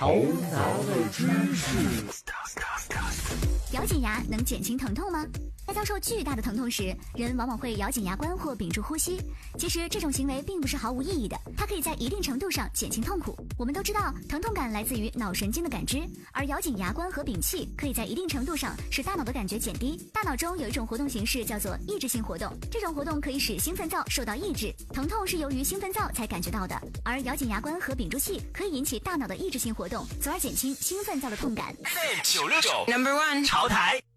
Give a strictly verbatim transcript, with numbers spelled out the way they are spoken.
头脑的知识。 咬紧牙能减轻疼痛吗？在遭受巨大的疼痛时，人往往会咬紧牙关或屏住呼吸。其实这种行为并不是毫无意义的，它可以在一定程度上减轻痛苦。我们都知道，疼痛感来自于脑神经的感知，而咬紧牙关和屏气可以在一定程度上使大脑的感觉减低。大脑中有一种活动形式叫做抑制性活动，这种活动可以使兴奋灶受到抑制。疼痛是由于兴奋灶才感觉到的，而咬紧牙关和屏住气可以引起大脑的抑制性活动，从而减轻兴奋灶的痛感。 九六九 Number One 潮台。